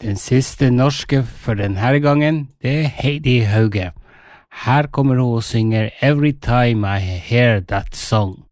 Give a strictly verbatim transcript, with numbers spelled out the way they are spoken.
Den siste norske for denne gangen, det er Heidi Hauge. Her kommer hun og synger Every Time I Hear That Song.